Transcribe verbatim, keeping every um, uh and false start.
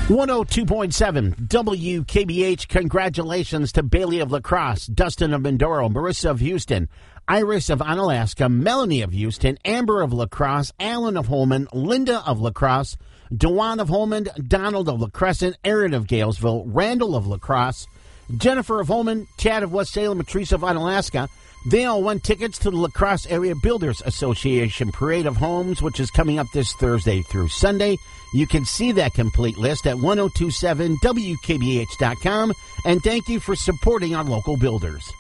one oh two point seven W K B H. Congratulations to Bailey of La Crosse, Dustin of Mindoro, Marissa of Houston, Iris of Onalaska, Melanie of Houston, Amber of La Crosse, Alan of Holman, Linda of La Crosse, Dewan of Holman, Donald of La Crescent, Aaron of Galesville, Randall of La Crosse, Jennifer of Holman, Chad of West Salem, and Teresa of Onalaska. They all won tickets to the La Crosse Area Builders Association Parade of Homes, which is coming up this Thursday through Sunday. You can see that complete list at ten twenty-seven W K B H dot com. And thank you for supporting our local builders.